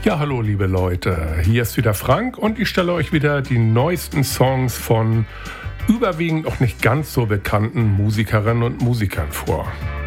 Ja, hallo liebe Leute, hier ist wieder Frank und ich stelle euch wieder die neuesten Songs von überwiegend auch nicht ganz so bekannten Musikerinnen und Musikern vor.